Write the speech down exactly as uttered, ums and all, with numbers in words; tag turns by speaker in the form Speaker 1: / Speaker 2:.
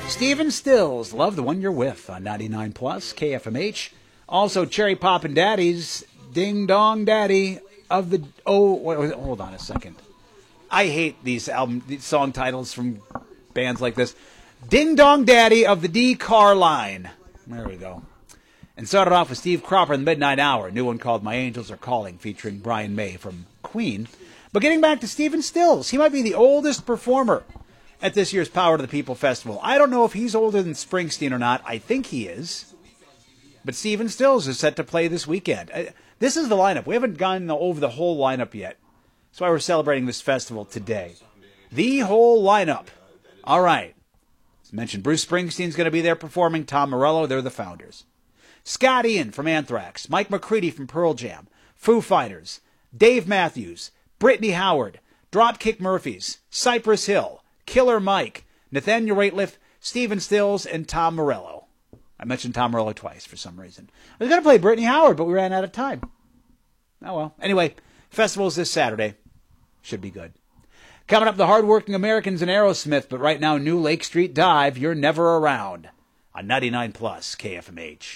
Speaker 1: Stephen Stills, Love the One You're With on ninety-nine plus K F M H. Also, Cherry Poppin' Daddies, Ding Dong Daddy of the... Oh, wait, hold on a second. I hate these album these song titles from bands like this. Ding Dong Daddy of the D Car Line. There we go. And started off with Steve Cropper in the Midnight Hour, a new one called My Angels Are Calling, featuring Brian May from Queen. But getting back to Stephen Stills, he might be the oldest performer at this year's Power to the People Festival. I don't know if he's older than Springsteen or not. I think he is. But Stephen Stills is set to play this weekend. This is the lineup. We haven't gone over the whole lineup yet. That's why we're celebrating this festival today. The whole lineup. All right. As mentioned, Bruce Springsteen's going to be there performing. Tom Morello, they're the founders. Scott Ian from Anthrax. Mike McCready from Pearl Jam. Foo Fighters. Dave Matthews. Brittany Howard. Dropkick Murphys. Cypress Hill. Killer Mike. Nathaniel Rateliff. Stephen Stills. And Tom Morello. I mentioned Tom Morello twice for some reason. I was going to play Brittany Howard, but we ran out of time. Oh well. Anyway, festival's this Saturday. Should be good. Coming up, the hardworking Americans in Aerosmith, but right now, New Lake Street Dive, You're Never Around on ninety-nine plus K F M H.